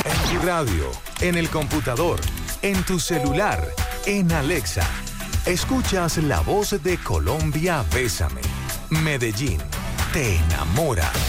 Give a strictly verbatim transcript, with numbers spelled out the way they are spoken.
En tu radio, en el computador, en tu celular, en Alexa. Escuchas la voz de Colombia Bésame. Medellín te enamora.